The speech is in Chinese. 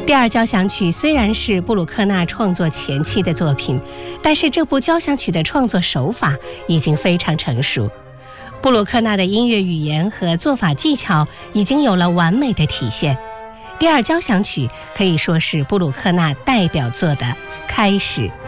第二交响曲虽然是布鲁克纳创作前期的作品，但是这部交响曲的创作手法已经非常成熟。布鲁克纳的音乐语言和做法技巧已经有了完美的体现。第二交响曲可以说是布鲁克纳代表作的开始。